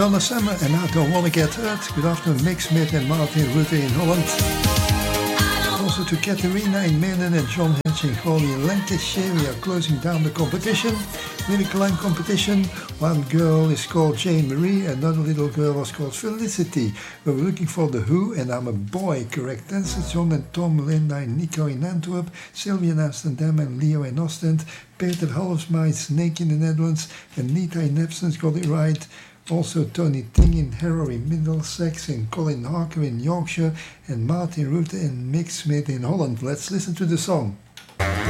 Donna Summer and I Don't Wanna Get Hurt. Good afternoon, Mick Smith and Martin Rutte in Holland. Also to Katerina in Maine and John Hedge in Crawley in Lancashire. We are closing down the competition. Lyric line competition. One girl is called Jane Marie, another little girl was called Felicity. We were looking for The Who, and I'm a boy. Correct answers: John and Tom, Linda and Nico in Antwerp, Sylvia in Amsterdam and Leo in Ostend, Peter Halfsma, Snake in the Netherlands, and Nita in Absence got it right. Also Tony Ting in Harrow in Middlesex, and Colin Harker in Yorkshire, and Martin Rutte and Mick Smith in Holland. Let's listen to the song.